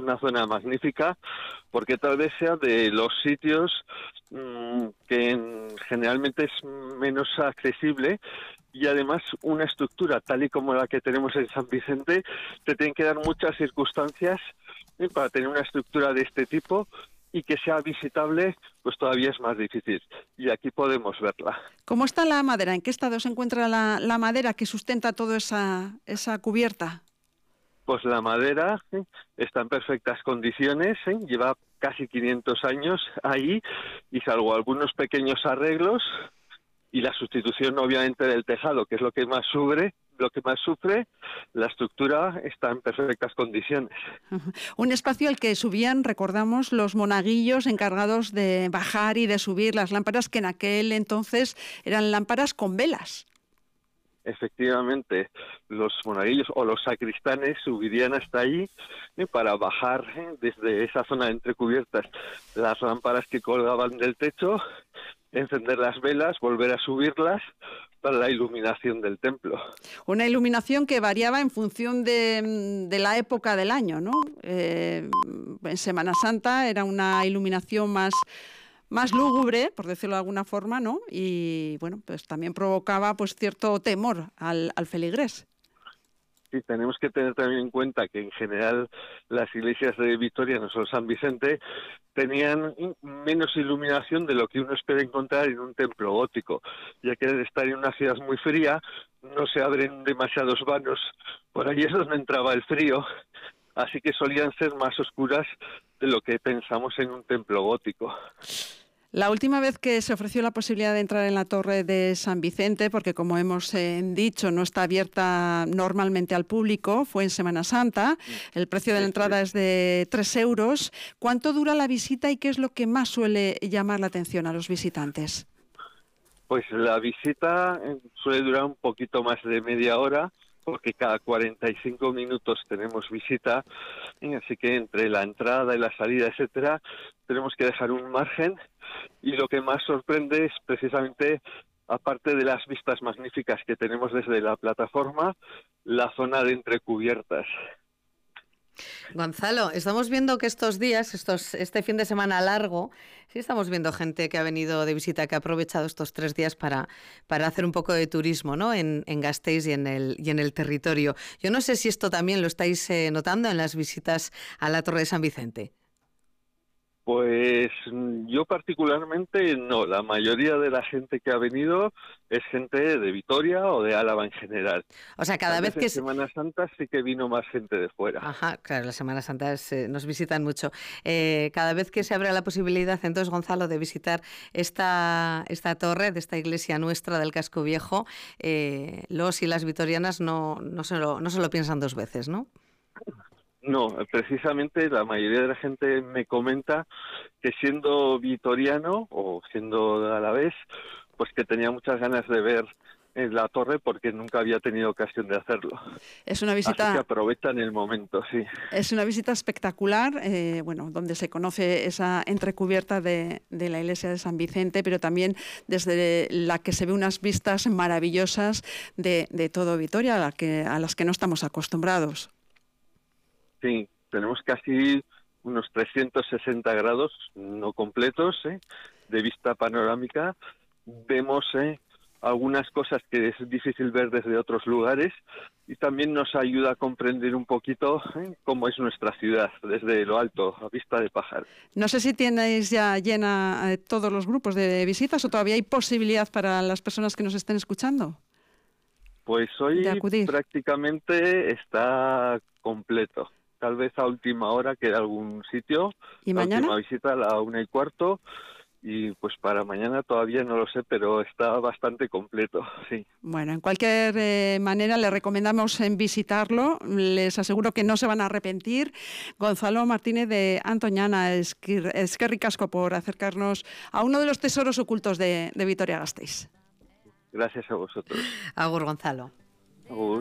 una zona magnífica, porque tal vez sea de los sitios que generalmente es menos accesible, y además una estructura tal y como la que tenemos en San Vicente, te tienen que dar muchas circunstancias para tener una estructura de este tipo, y que sea visitable, pues todavía es más difícil. Y aquí podemos verla. ¿Cómo está la madera? ¿En qué estado se encuentra la madera que sustenta toda esa cubierta? Pues la madera está en perfectas condiciones, lleva casi 500 años ahí, y salvo algunos pequeños arreglos y la sustitución obviamente del tejado, que es lo que más sufre, la estructura está en perfectas condiciones. Un espacio al que subían, recordamos, los monaguillos encargados de bajar y de subir las lámparas, que en aquel entonces eran lámparas con velas. Efectivamente, los monaguillos o los sacristanes subirían hasta allí para bajar desde esa zona de entrecubiertas las lámparas que colgaban del techo, encender las velas, volver a subirlas para la iluminación del templo. Una iluminación que variaba en función de la época del año, ¿no? En Semana Santa era una iluminación más lúgubre, por decirlo de alguna forma, ¿no? Y bueno, pues también provocaba pues cierto temor al feligrés. Sí, tenemos que tener también en cuenta que en general las iglesias de Vitoria, no solo San Vicente, tenían menos iluminación de lo que uno espera encontrar en un templo gótico, ya que al estar en una ciudad muy fría no se abren demasiados vanos, por ahí es donde entraba el frío, así que solían ser más oscuras de lo que pensamos en un templo gótico. La última vez que se ofreció la posibilidad de entrar en la Torre de San Vicente, porque como hemos dicho, no está abierta normalmente al público, fue en Semana Santa. El precio de la entrada es de 3 euros. ¿Cuánto dura la visita y qué es lo que más suele llamar la atención a los visitantes? Pues la visita suele durar un poquito más de media hora, porque cada 45 minutos tenemos visita, así que entre la entrada y la salida, etcétera, tenemos que dejar un margen, y lo que más sorprende es precisamente, aparte de las vistas magníficas que tenemos desde la plataforma, la zona de entrecubiertas. Gonzalo, estamos viendo que estos días, este fin de semana largo, sí estamos viendo gente que ha venido de visita, que ha aprovechado estos 3 días para hacer un poco de turismo, ¿no? En Gasteiz y en el territorio. Yo no sé si esto también lo estáis notando en las visitas a la Torre de San Vicente. Pues yo particularmente no, la mayoría de la gente que ha venido es gente de Vitoria o de Álava en general. O sea, cada vez que... En Semana Santa sí que vino más gente de fuera. Ajá, claro, la Semana Santa nos visitan mucho. Cada vez que se abre la posibilidad, entonces, Gonzalo, de visitar esta torre de esta iglesia nuestra del Casco Viejo, los y las vitorianas no se lo piensan 2 veces, ¿no? No, precisamente la mayoría de la gente me comenta que siendo vitoriano o siendo alavés, pues que tenía muchas ganas de ver en la torre porque nunca había tenido ocasión de hacerlo. Es una visita... Así que aprovechan el momento, sí. Es una visita espectacular, donde se conoce esa entrecubierta de la iglesia de San Vicente, pero también desde la que se ve unas vistas maravillosas de todo Vitoria, a las que no estamos acostumbrados. Sí, tenemos casi unos 360 grados, no completos, de vista panorámica. Vemos algunas cosas que es difícil ver desde otros lugares, y también nos ayuda a comprender un poquito cómo es nuestra ciudad desde lo alto, a vista de pájaro. No sé si tenéis ya llena todos los grupos de visitas o todavía hay posibilidad para las personas que nos estén escuchando. Pues hoy prácticamente está completo. Tal vez a última hora queda algún sitio. ¿Y mañana? La última visita a la 1:15, y pues para mañana todavía no lo sé, pero está bastante completo, sí. Bueno, en cualquier manera le recomendamos visitarlo. Les aseguro que no se van a arrepentir. Gonzalo Martínez de Antoñana, eskerrik asko por acercarnos a uno de los tesoros ocultos de Vitoria-Gasteiz. Gracias a vosotros. Agur, Gonzalo. Agur.